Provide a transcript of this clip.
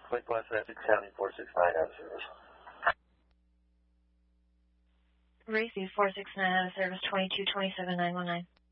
Lake West Essex County 469 out of service. Racy 469 out of service, 2227-919.